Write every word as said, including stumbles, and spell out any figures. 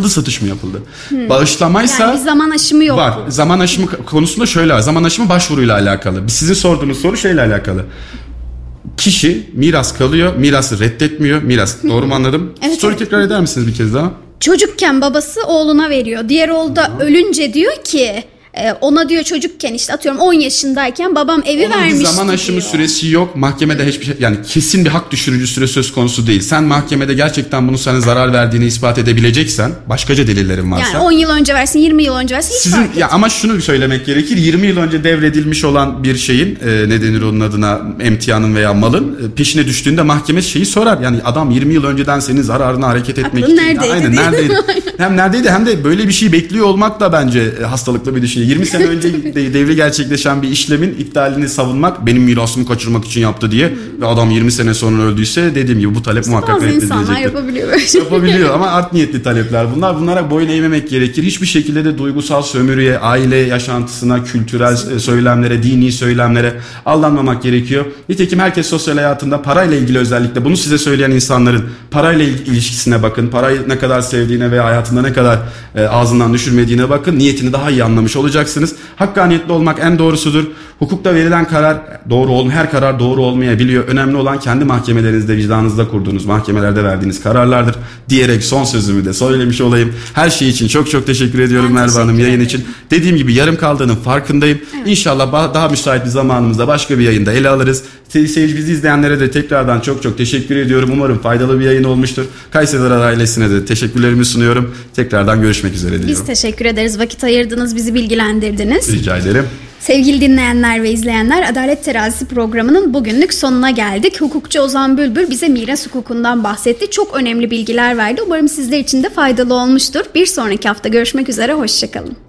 yapıldı, satış mı yapıldı? Hmm. Bağışlamaysa... Yani bir zaman aşımı yok. Var. Bu. Zaman aşımı konusunda şöyle var. Zaman aşımı başvuruyla alakalı. Sizin sorduğunuz soru şeyle alakalı. Kişi miras kalıyor, mirası reddetmiyor. Miras, doğru mu anladım? Evet, Soruyu evet. tekrar eder misiniz bir kez daha? Çocukken babası oğluna veriyor. Diğer oğlu da ölünce diyor ki ona diyor çocukken işte atıyorum on yaşındayken babam evi Onun vermişti bir zaman aşımı diyor. süresi yok. Mahkemede hiçbir şey, yani kesin bir hak düşürücü süre söz konusu değil. Sen mahkemede gerçekten bunun sana zarar verdiğini ispat edebileceksen, başkaca delillerin varsa. Yani on yıl önce versin, yirmi yıl önce versin hiç sizin, fark etmiyor. Ama şunu söylemek gerekir. yirmi yıl önce devredilmiş olan bir şeyin e, ne denir onun adına, emtianın veya malın e, peşine düştüğünde mahkeme şeyi sorar. Yani adam yirmi yıl önceden senin zararına hareket etmek Aklın için. neredeydi? Aynen neredeydi? Hem neredeydi hem de böyle bir şey bekliyor olmak da bence hastalıklı bir düşünce. yirmi sene önce devri gerçekleşen bir işlemin iptalini savunmak, benim mirasımı kaçırmak için yaptı diye hmm. ve adam yirmi sene sonra öldüyse dediğim gibi bu talep işte muhakkak reddedilecektir. Bazı insanlar yapabiliyor böyle şey. Yapabiliyor ama art niyetli talepler bunlar. Bunlara boyun eğmemek gerekir. Hiçbir şekilde de duygusal sömürüye, aile yaşantısına, kültürel söylemlere, dini söylemlere aldanmamak gerekiyor. Nitekim herkes sosyal hayatında parayla ilgili özellikle bunu size söyleyen insanların parayla ilişkisine bakın. Parayı ne kadar sevdiğine veya hayatında ne kadar e, ağzından düşürmediğine bakın. Niyetini daha iyi anlamış olacaksınız. Hakkaniyetli olmak en doğrusudur. Hukukta verilen karar doğru olma, her karar doğru olmayabiliyor. Önemli olan kendi mahkemelerinizde, vicdanınızda kurduğunuz mahkemelerde verdiğiniz kararlardır diyerek son sözümü de söylemiş olayım. Her şey için çok çok teşekkür ediyorum Merve Hanım yayın için. Dediğim gibi yarım kaldığının farkındayım. Evet. İnşallah daha müsait bir zamanımızda başka bir yayında ele alırız. Seyirci bizi izleyenlere de tekrardan çok çok teşekkür ediyorum. Umarım faydalı bir yayın olmuştur. Kayseri ailesine de teşekkürlerimi sunuyorum. Tekrardan görüşmek üzere diliyorum. Biz teşekkür ederiz. Vakit ayırdınız, bizi bilgilendirdiniz. Rica ederim. Sevgili dinleyenler ve izleyenler, Adalet Terazisi programının bugünlük sonuna geldik. Hukukçu Ozan Bülbül bize miras hukukundan bahsetti. Çok önemli bilgiler verdi. Umarım sizler için de faydalı olmuştur. Bir sonraki hafta görüşmek üzere, hoşçakalın.